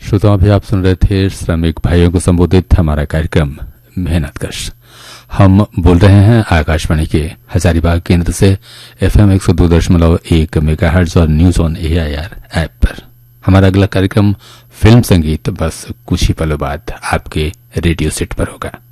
श्रोताओं, अभी आप सुन रहे थे श्रमिक भाइयों को संबोधित हमारा कार्यक्रम मेहनत कश। हम बोल रहे हैं आकाशवाणी के हजारीबाग केंद्र से FM 102.1 मेगाहर्ट्ज और न्यूज ऑन AIR ऐप पर। हमारा अगला कार्यक्रम फिल्म संगीत बस कुछ ही पलों बाद आपके रेडियो सेट पर होगा।